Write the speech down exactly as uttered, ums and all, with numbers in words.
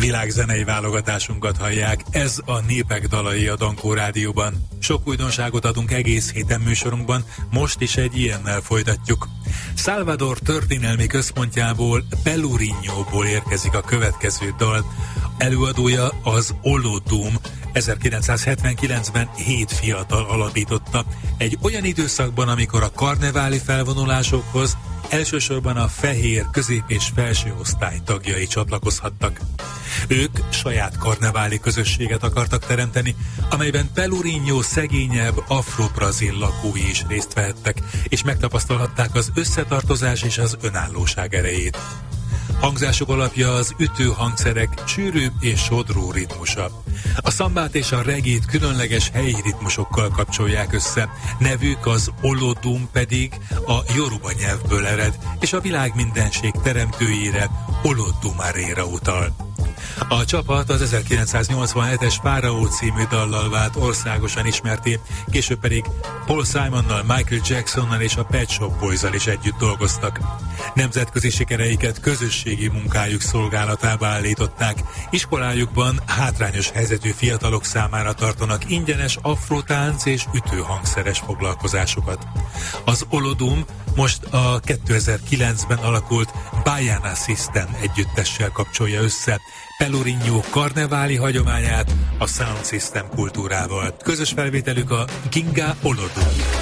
világzenei válogatásunkat hallják. Ez a Népek dalai a Dankó Rádióban. Sok újdonságot adunk egész héten műsorunkban, most is egy ilyennel folytatjuk. Salvador történelmi központjából, Pelourinhóból érkezik a következő dal. Előadója az Olodum. ezerkilencszázhetvenkilencben hét fiatal alapította. Egy olyan időszakban, amikor a karneváli felvonulásokhoz elsősorban a fehér, közép és felső osztály tagjai csatlakozhattak. Ők saját karneváli közösséget akartak teremteni, amelyben Pelourinhó szegényebb afro-brazil lakói is részt vehettek, és megtapasztalhatták az összetartozás és az önállóság erejét. Hangzásuk alapja az ütő hangszerek sűrű és sodró ritmusa. A szambát és a regét különleges helyi ritmusokkal kapcsolják össze, nevük az Olodum pedig a joruba nyelvből ered, és a világ mindenség teremtőjére, Olodumaréra utal. A csapat az ezerkilencszáznyolcvanhetes Fáraó című dallal vált országosan ismerté, később pedig Paul Simonnal, Michael Jacksonnal és a Pet Shop Boys-al is együtt dolgoztak. Nemzetközi sikereiket közösségi munkájuk szolgálatába állították. Iskolájukban hátrányos helyzetű fiatalok számára tartanak ingyenes afrotánc és ütőhangszeres foglalkozásokat. Az Olodum most a kétezer-kilencben alakult Baiana System együttessel kapcsolja össze Pelourinhó karneváli hagyományát a Sound System kultúrával. Közös felvételük a Ginga Olodum.